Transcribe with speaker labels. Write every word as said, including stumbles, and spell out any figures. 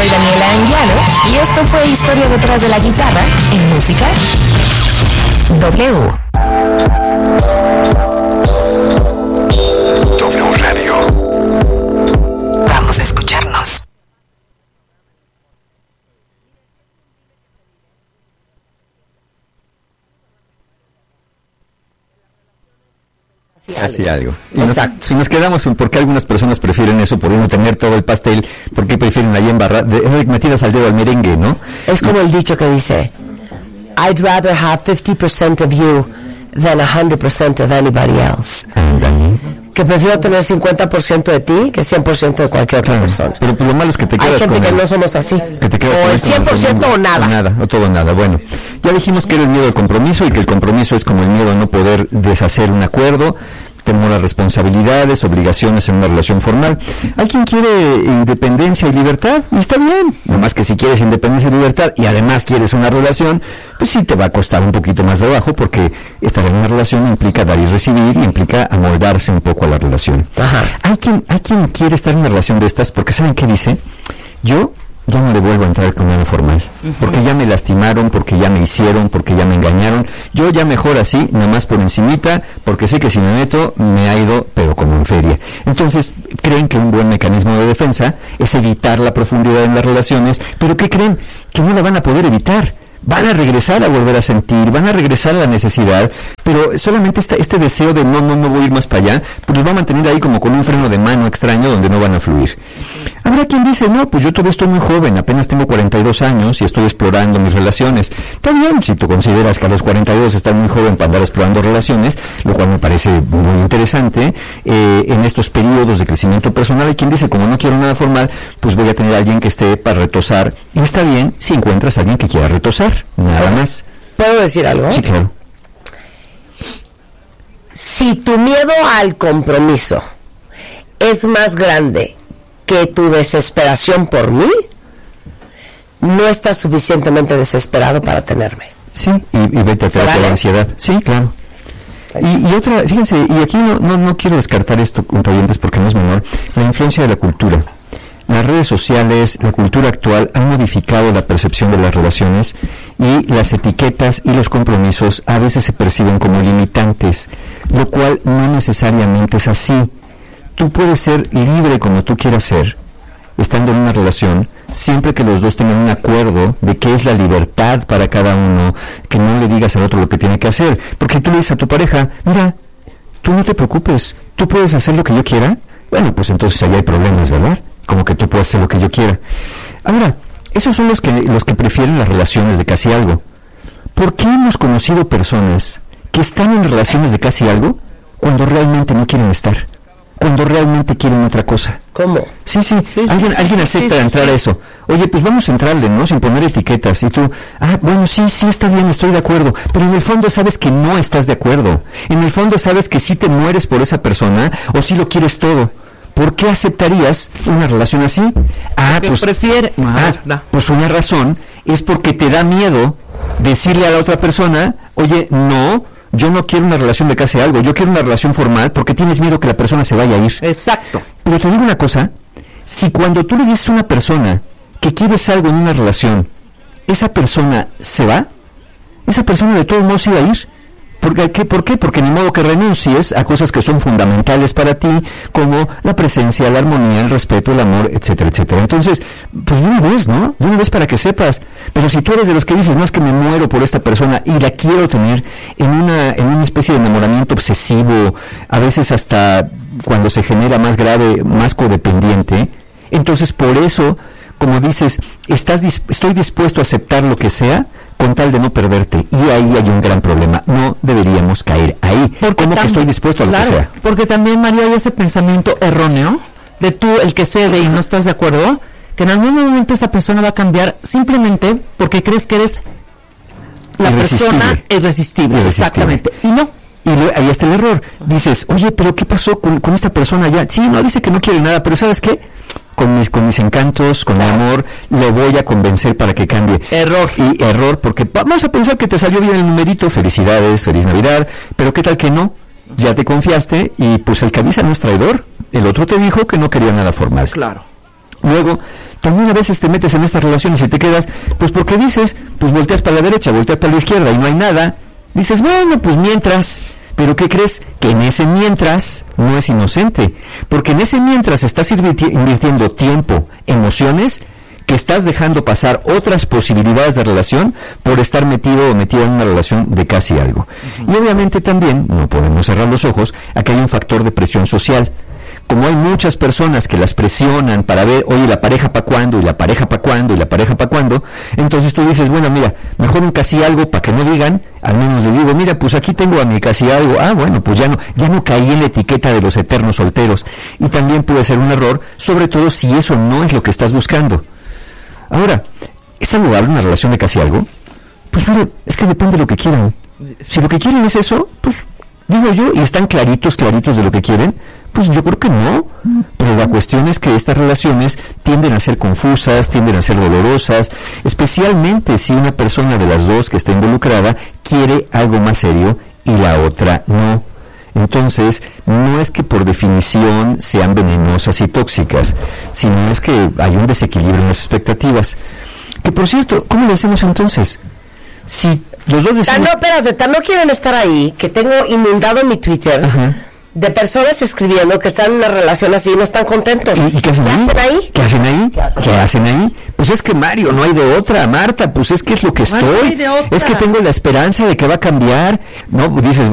Speaker 1: Soy Daniela Anguiano y esto fue Historia detrás de la guitarra en Música W.
Speaker 2: W Radio.
Speaker 1: Vamos a escucharnos.
Speaker 3: Así algo. Y nos, si nos quedamos en por qué algunas personas prefieren eso, pudiendo tener todo el pastel, ¿por qué prefieren ahí embarrar, metidas al dedo al merengue, no?
Speaker 4: Es como el dicho que dice, I'd rather have fifty percent of you than one hundred percent of anybody else.
Speaker 3: Ándale.
Speaker 4: Que prefiero tener cincuenta por ciento de ti que cien por ciento de cualquier otra
Speaker 3: Claro,
Speaker 4: persona.
Speaker 3: Pero pues, lo malo es que te quedas
Speaker 4: Hay gente
Speaker 3: con
Speaker 4: que
Speaker 3: el,
Speaker 4: no somos así.
Speaker 3: que te quedas
Speaker 4: O
Speaker 3: con
Speaker 4: el
Speaker 3: como
Speaker 4: cien por ciento o nada.
Speaker 3: O nada, o todo o nada. Bueno, ya dijimos que era el miedo al compromiso y que el compromiso es como el miedo a no poder deshacer un acuerdo, temor a responsabilidades, obligaciones en una relación formal. Hay quien quiere independencia y libertad, y está bien. Nomás que si quieres independencia y libertad y además quieres una relación, pues sí te va a costar un poquito más de trabajo, porque estar en una relación implica dar y recibir, y implica amoldarse un poco a la relación.
Speaker 4: Ajá.
Speaker 3: Hay quien, hay quien quiere estar en una relación de estas porque ¿saben qué dice? Yo ya no le vuelvo a entrar con nada formal, uh-huh. porque ya me lastimaron, porque ya me hicieron, porque ya me engañaron. Yo ya mejor así, nada más por encimita, porque sé que si me meto, me ha ido, pero como en feria. Entonces, creen que un buen mecanismo de defensa es evitar la profundidad en las relaciones, pero ¿qué creen? Que no la van a poder evitar. Van a regresar a volver a sentir, van a regresar a la necesidad, pero solamente este, este deseo de no, no, no voy a ir más para allá, pues los va a mantener ahí como con un freno de mano extraño donde no van a fluir. Habrá quien dice, no, pues yo todavía estoy muy joven, apenas tengo cuarenta y dos años y estoy explorando mis relaciones. Está bien, si tú consideras que a los cuarenta y dos estás muy joven para andar explorando relaciones, lo cual me parece muy interesante, eh, en estos periodos de crecimiento personal hay quien dice, como no quiero nada formal, pues voy a tener a alguien que esté para retosar, y está bien si encuentras a alguien que quiera retosar. Nada más.
Speaker 4: ¿Puedo decir algo?
Speaker 3: Sí, claro.
Speaker 4: Si tu miedo al compromiso es más grande que tu desesperación por mí, no estás suficientemente desesperado para tenerme.
Speaker 3: Sí, y, y vete a terapia de ansiedad. Sí, claro. Y, y otra, fíjense, y aquí no, no, no quiero descartar esto, oyentes, porque no es menor, la influencia de la cultura. Las redes sociales, la cultura actual han modificado la percepción de las relaciones, y las etiquetas y los compromisos a veces se perciben como limitantes, lo cual no necesariamente es así. Tú puedes ser libre como tú quieras ser, estando en una relación, siempre que los dos tengan un acuerdo de qué es la libertad para cada uno, que no le digas al otro lo que tiene que hacer. Porque tú le dices a tu pareja, mira, tú no te preocupes, tú puedes hacer lo que yo quiera. Bueno, pues entonces ahí hay problemas, ¿verdad? Como que tú puedes hacer lo que yo quiera. Ahora, esos son los que, los que prefieren las relaciones de casi algo. ¿Por qué hemos conocido personas que están en relaciones de casi algo cuando realmente no quieren estar? Cuando realmente quieren otra cosa.
Speaker 4: ¿Cómo?
Speaker 3: Sí, sí,
Speaker 4: sí
Speaker 3: alguien,
Speaker 4: sí,
Speaker 3: alguien
Speaker 4: sí,
Speaker 3: acepta
Speaker 4: sí,
Speaker 3: entrar
Speaker 4: sí.
Speaker 3: a eso. Oye, pues vamos a entrarle, ¿no? Sin poner etiquetas. Y tú, ah, bueno, sí, sí, está bien, estoy de acuerdo. Pero en el fondo sabes que no estás de acuerdo. En el fondo sabes que sí te mueres por esa persona o sí lo quieres todo. ¿Por qué aceptarías una relación así? Ah,
Speaker 5: que
Speaker 3: pues,
Speaker 5: prefiere.
Speaker 3: ah,
Speaker 5: no.
Speaker 3: pues una razón es porque te da miedo decirle a la otra persona, oye, no, yo no quiero una relación de casi algo, yo quiero una relación formal, porque tienes miedo que la persona se vaya a ir.
Speaker 5: Exacto.
Speaker 3: Pero te digo una cosa, si cuando tú le dices a una persona que quieres algo en una relación, esa persona se va, esa persona de todos modos se iba a ir. ¿Por qué? ¿Por qué? Porque ni modo que renuncies a cosas que son fundamentales para ti, como la presencia, la armonía, el respeto, el amor, etcétera, etcétera. Entonces, pues de una vez, ¿no? De una vez para que sepas. Pero si tú eres de los que dices, no, es que me muero por esta persona y la quiero tener en una, en una especie de enamoramiento obsesivo, a veces hasta cuando se genera más grave, más codependiente, entonces por eso, como dices, estás dis- estoy dispuesto a aceptar lo que sea, con tal de no perderte, y ahí hay un gran problema. No deberíamos caer ahí.
Speaker 5: Porque
Speaker 3: ¿Cómo
Speaker 5: tam-
Speaker 3: que estoy dispuesto a lo
Speaker 5: claro,
Speaker 3: que sea?
Speaker 5: Porque también, Mario, hay ese pensamiento erróneo de tú, el que cede y no estás de acuerdo, que en algún momento esa persona va a cambiar simplemente porque crees que eres la
Speaker 3: Irresistible.
Speaker 5: persona irresistible.
Speaker 3: Irresistible.
Speaker 5: Exactamente. Y no.
Speaker 3: Y lo, ahí está el error. Dices, oye, pero ¿qué pasó con, con esta persona ya? Sí, no, dice que no quiere nada, pero ¿sabes qué? Con mis, con mis encantos, con mi amor, lo voy a convencer para que cambie.
Speaker 5: Error.
Speaker 3: Y error, porque vamos a pensar que te salió bien el numerito, felicidades, feliz Navidad, pero ¿qué tal que no? Ya te confiaste y pues el que avisa no es traidor. El otro te dijo que no quería nada formal.
Speaker 5: Claro.
Speaker 3: Luego, también a veces te metes en estas relaciones y te quedas, pues porque dices, pues volteas para la derecha, volteas para la izquierda y no hay nada. Dices, bueno, pues mientras... Pero ¿qué crees? Que en ese mientras no es inocente, porque en ese mientras estás invirtiendo tiempo, emociones, que estás dejando pasar otras posibilidades de relación por estar metido o metida en una relación de casi algo. Uh-huh. Y obviamente también, no podemos cerrar los ojos, a que hay un factor de presión social. Como hay muchas personas que las presionan para ver, oye, la pareja para cuándo, y la pareja para cuándo, y la pareja para cuándo, entonces tú dices, bueno, mira, mejor un casi algo para que no digan, al menos les digo, mira, pues aquí tengo a mi casi algo, ah, bueno, pues ya no, ya no caí en la etiqueta de los eternos solteros. Y también puede ser un error, sobre todo si eso no es lo que estás buscando. Ahora, ¿es saludable una relación de casi algo? Pues mira, es que depende de lo que quieran. Si lo que quieren es eso, pues digo yo, y están claritos, claritos de lo que quieren, pues yo creo que no. Pero la cuestión es que estas relaciones tienden a ser confusas, tienden a ser dolorosas, especialmente si una persona de las dos que está involucrada quiere algo más serio y la otra no. Entonces, no es que por definición sean venenosas y tóxicas, sino es que hay un desequilibrio en las expectativas. Que por cierto, ¿cómo lo hacemos entonces? Si los dos decimos...
Speaker 4: Tan no, espérate, tan no quieren estar ahí, que tengo inundado mi Twitter... Ajá. De personas escribiendo que están en una relación así y no están contentos.
Speaker 3: ¿Y, y qué hacen
Speaker 4: ¿Qué
Speaker 3: ahí?
Speaker 4: hacen ahí?
Speaker 3: ¿Qué hacen ahí? ¿Qué hacen, ¿Qué hacen ahí? Pues es que Mario, no hay de otra, Marta, pues es que es lo que estoy.
Speaker 5: No hay de otra.
Speaker 3: Es que tengo la esperanza de que va a cambiar. No, dices,